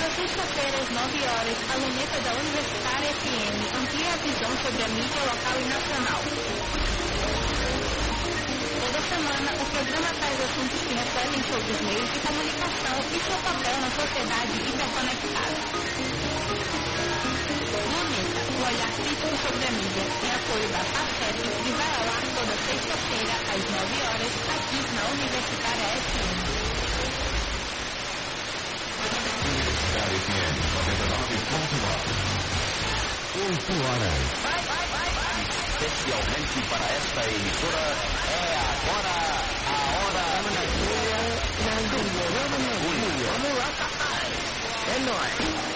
Toda sexta-feira, às 9 horas, a luneta da Universitária FM amplia a visão sobre a mídia local e nacional. Toda semana, o programa traz assuntos que refletem sobre os meios de comunicação e seu papel na sociedade hiperconectada. Luneta, o olhar crítico sobre a mídia, em apoio da FACEP, e vai ao ar toda sexta-feira, às 9 horas, aqui na Universitária FM. Universitária FM 99.9. 8 horas. Especialmente para esta emissora, é agora a hora da Júlia. Vamos lá, papai. É nóis.